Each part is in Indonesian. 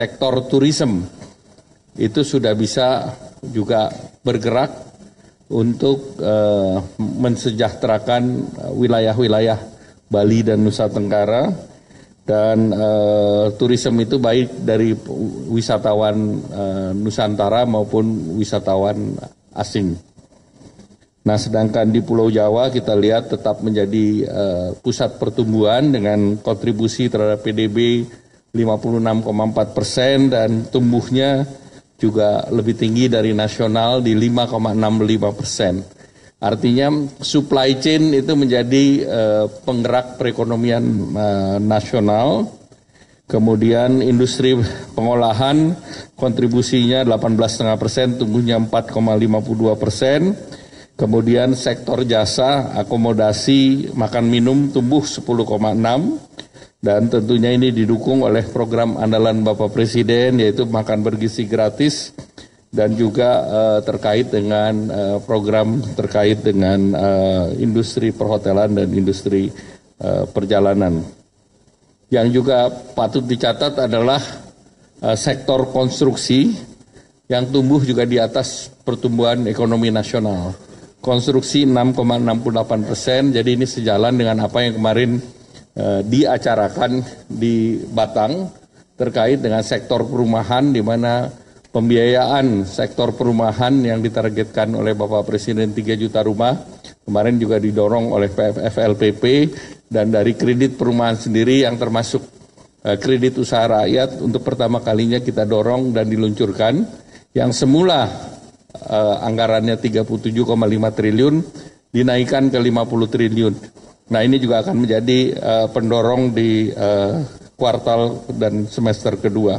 sektor tourism itu sudah bisa juga bergerak untuk mensejahterakan wilayah-wilayah Bali dan Nusa Tenggara, dan tourism itu baik dari wisatawan Nusantara maupun wisatawan asing. Nah, sedangkan di Pulau Jawa kita lihat tetap menjadi pusat pertumbuhan dengan kontribusi terhadap PDB 56,4% dan tumbuhnya juga lebih tinggi dari nasional di 5,65%. Artinya supply chain itu menjadi penggerak perekonomian nasional. Kemudian industri pengolahan kontribusinya 18,5%, tumbuhnya 4,52%. Kemudian sektor jasa, akomodasi, makan minum tumbuh 10,6%. Dan tentunya ini didukung oleh program andalan Bapak Presiden, yaitu makan bergizi gratis, dan juga terkait dengan program terkait dengan industri perhotelan dan industri perjalanan. Yang juga patut dicatat adalah sektor konstruksi yang tumbuh juga di atas pertumbuhan ekonomi nasional. Konstruksi 6,68%, jadi ini sejalan dengan apa yang kemarin diacarakan di Batang terkait dengan sektor perumahan, di mana pembiayaan sektor perumahan yang ditargetkan oleh Bapak Presiden 3 juta rumah kemarin juga didorong oleh PFLPP, dan dari kredit perumahan sendiri yang termasuk kredit usaha rakyat untuk pertama kalinya kita dorong dan diluncurkan, yang semula anggarannya 37,5 triliun dinaikkan ke 50 triliun. Nah, ini juga akan menjadi pendorong di kuartal dan semester kedua.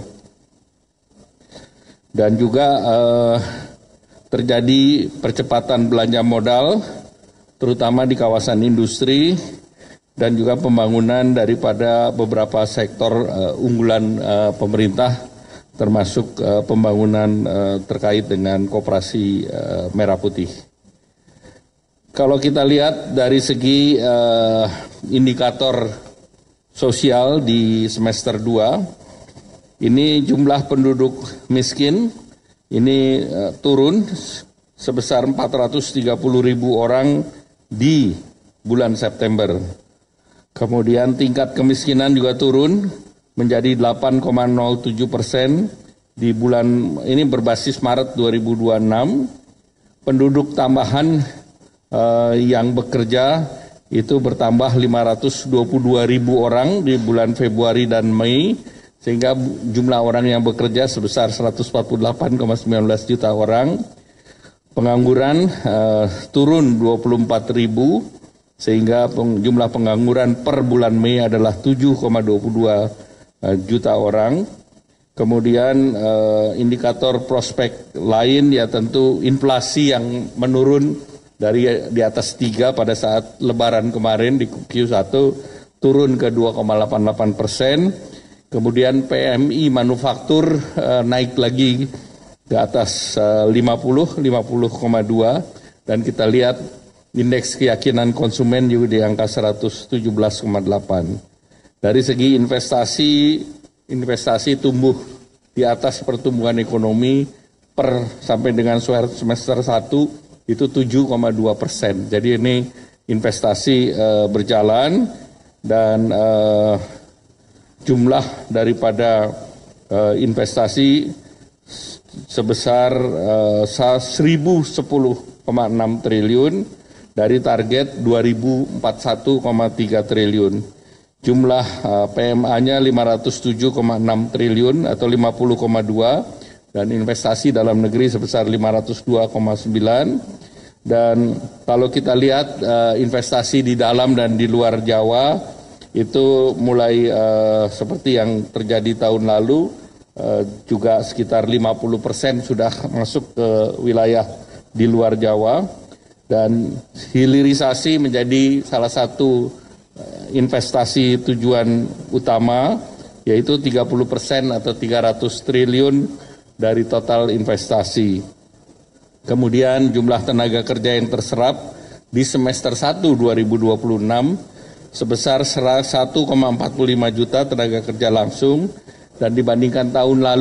Dan juga terjadi percepatan belanja modal, terutama di kawasan industri, dan juga pembangunan daripada beberapa sektor unggulan pemerintah, termasuk pembangunan terkait dengan koperasi merah putih. Kalau kita lihat dari segi indikator sosial di semester 2, ini jumlah penduduk miskin ini turun sebesar 430.000 orang di bulan September. Kemudian tingkat kemiskinan juga turun menjadi 8,07% di bulan ini berbasis Maret 2026. Penduduk tambahan yang bekerja itu bertambah 522.000 orang di bulan Februari dan Mei, sehingga jumlah orang yang bekerja sebesar 148,19 juta orang. Pengangguran turun 24.000, sehingga jumlah pengangguran per bulan Mei adalah 7,22 juta orang. Kemudian indikator prospek lain ya tentu inflasi yang menurun dari di atas 3 pada saat Lebaran kemarin di Q1 turun ke 2,88%. Kemudian PMI manufaktur naik lagi ke atas 50,2, dan kita lihat indeks keyakinan konsumen juga di angka 117,8. Dari segi investasi tumbuh di atas pertumbuhan ekonomi sampai dengan semester 1 itu 7,2%. Jadi ini investasi berjalan, dan jumlah daripada investasi sebesar 1.010,6 triliun dari target 2.041,3 triliun. Jumlah PMA-nya 507,6 triliun atau 50,2, dan investasi dalam negeri sebesar 502,9. Dan kalau kita lihat investasi di dalam dan di luar Jawa itu mulai seperti yang terjadi tahun lalu, juga sekitar 50% sudah masuk ke wilayah di luar Jawa, dan hilirisasi menjadi salah satu investasi tujuan utama, yaitu 30% atau 300 triliun dari total investasi. Kemudian jumlah tenaga kerja yang terserap di semester 1 2026 sebesar 1,45 juta tenaga kerja langsung dan dibandingkan tahun lalu